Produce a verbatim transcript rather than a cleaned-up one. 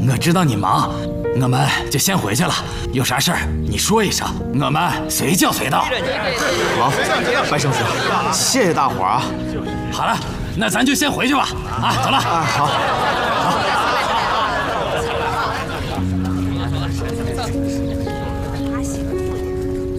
我知道你忙，我们就先回去了。有啥事儿你说一声，我们随叫随到。 好，白圣叔，谢谢大伙儿啊。 好了，那咱就先回去吧。啊，走了。 啊，好。